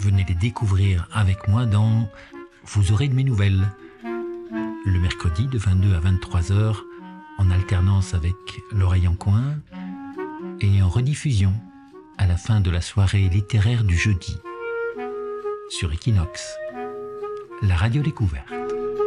Venez les découvrir avec moi dans Vous aurez de mes nouvelles. Le mercredi de 22 à 23 heures, en alternance avec l'oreille en coin et en rediffusion à la fin de la soirée littéraire du jeudi sur Equinox, la radio découverte.